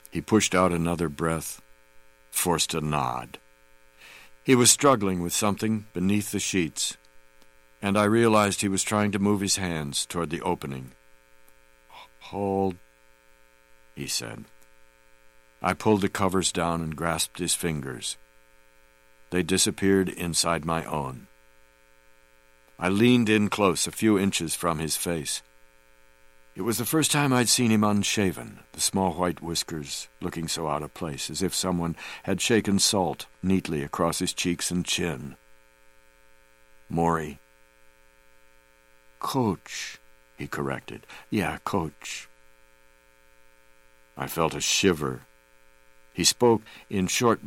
He pushed out another breath, forced a nod. He was struggling with something beneath the sheets, and I realized he was trying to move his hands toward the opening. "Hold," he said. I pulled the covers down and grasped his fingers. They disappeared inside my own. I leaned in close, a few inches from his face. It was the first time I'd seen him unshaven, the small white whiskers looking so out of place, as if someone had shaken salt neatly across his cheeks and chin. "Maury." "Coach," he corrected. "Yeah, Coach." I felt a shiver. He spoke in short